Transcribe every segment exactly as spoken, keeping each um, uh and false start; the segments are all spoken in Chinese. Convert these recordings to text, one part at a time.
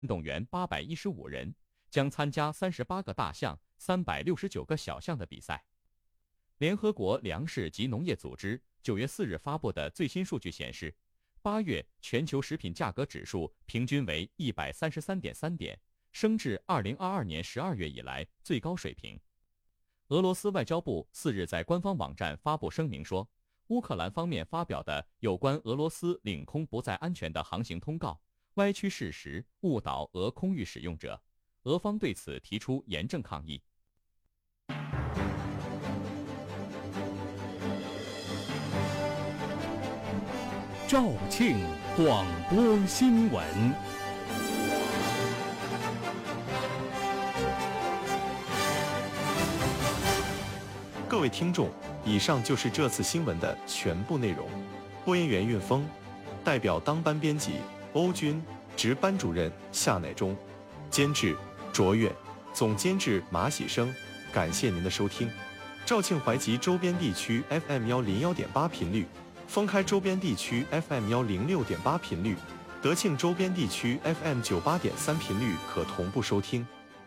运动员八百一十五人，将参加三十八个大项、三百六十九个小项的比赛。联合国粮食及农业组织九月四日发布的最新数据显示，八月全球食品价格指数平均为 一百三十三点三 点，升至二零二二年十二月以来最高水平。俄罗斯外交部四日在官方网站发布声明说，乌克兰方面发表的有关俄罗斯领空不再安全的航行通告，歪曲事实，误导俄空域使用者，俄方对此提出严正抗议。 肇庆广播新闻。 各位听众，以上就是这次新闻的全部内容。播音员岳峰，代表当班编辑欧军，值班主任夏乃忠，监制卓越，总监制马喜生。感谢您的收听。肇庆怀集周边地区 F M 幺零幺点八频率，封开周边地区 F M 幺零六点八频率，德庆周边地区 F M 九八点三频率可同步收听。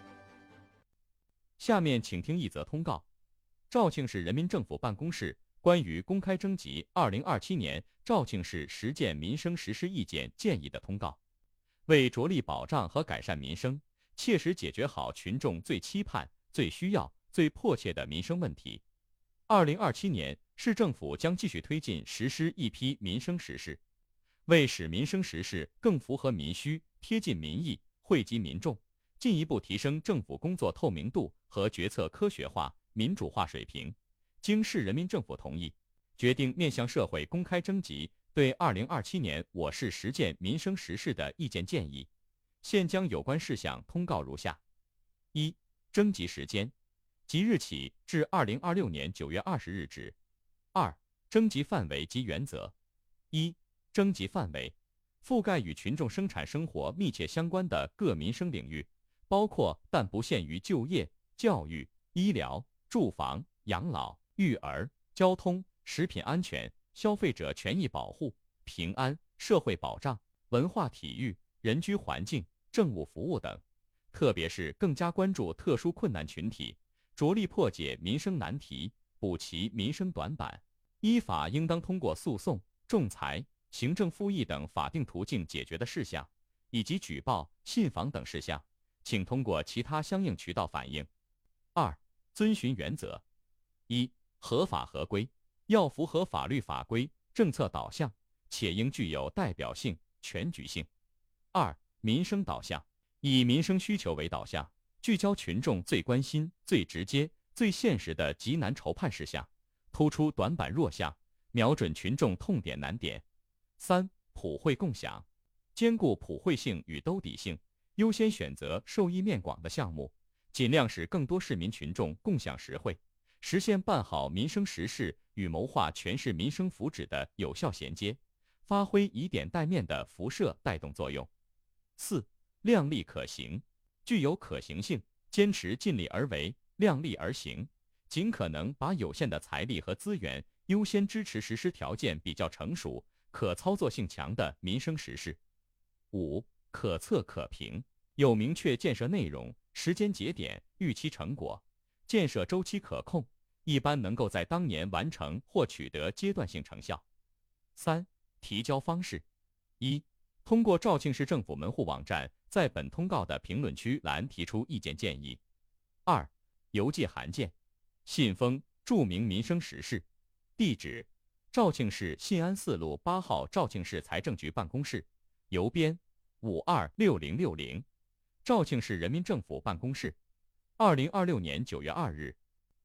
下面请听一则通告：肇庆市人民政府办公室关于公开征集二零二七年肇庆市实践民生实施意见建议的通告，为着力保障和改善民生，切实解决好群众最期盼、最需要、最迫切的民生问题。二零二七年，市政府将继续推进实施一批民生实事，为使民生实事更符合民需、贴近民意、惠及民众，进一步提升政府工作透明度和决策科学化、民主化水平，经市人民政府同意，决定面向社会公开征集对二零二七年我市实践民生实事的意见建议。现将有关事项通告如下：一、征集时间，即日起至二零二六年九月二十日止。二、征集范围及原则。一、征集范围，覆盖与群众生产生活密切相关的各民生领域，包括但不限于就业、教育、医疗、住房、养老、育儿、交通、食品安全、消费者权益保护、平安、社会保障、文化体育、人居环境、政务服务等，特别是更加关注特殊困难群体，着力破解民生难题，补齐民生短板，依法应当通过诉讼、仲裁、行政复议等法定途径解决的事项，以及举报、信访等事项，请通过其他相应渠道反映。二、遵循原则：一、合法合规，要符合法律法规，政策导向，且应具有代表性、全局性。二、民生导向，以民生需求为导向，聚焦群众最关心、最直接、最现实的急难愁盼事项，突出短板弱项，瞄准群众痛点难点。三、普惠共享，兼顾普惠性与兜底性，优先选择受益面广的项目，尽量使更多市民群众共享实惠，实现办好民生实事与谋划全市民生福祉的有效衔接，发挥以点带面的辐射带动作用。四、量力可行，具有可行性，坚持尽力而为、量力而行，尽可能把有限的财力和资源优先支持实施条件比较成熟、可操作性强的民生实事。五、可测可评，有明确建设内容、时间节点、预期成果，建设周期可控，一般能够在当年完成或取得阶段性成效。三、提交方式：一、通过肇庆市政府门户网站在本通告的评论区栏提出意见建议。二、邮寄函件，信封注明民生实事，地址：肇庆市信安四路八号肇庆市财政局办公室，邮编五二六零六零，肇庆市人民政府办公室。二零二六年九月二日。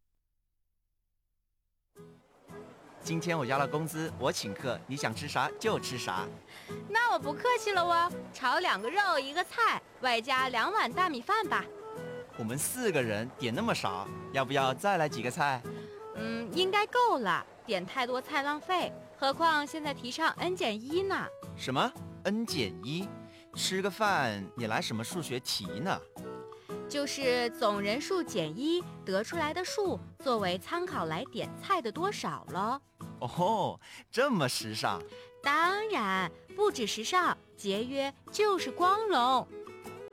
今天我加了工资，我请客，你想吃啥就吃啥。 那我不客气了哦，炒两个肉一个菜，外加两碗大米饭吧。 我们四个人点那么少，要不要再来几个菜？ 嗯，应该够了，点太多菜浪费，何况现在提倡 N 减一呢。 什么 N 减一？吃个饭你来什么数学题呢？ 就是总人数减一得出来的数作为参考来点菜的多少了。 哦，这么时尚。 当然，不止时尚，节约就是光荣。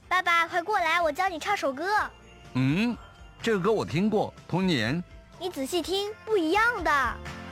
爸爸，快过来，我教你唱首歌。 嗯，这个歌我听过，童年。 你仔细听，不一样的。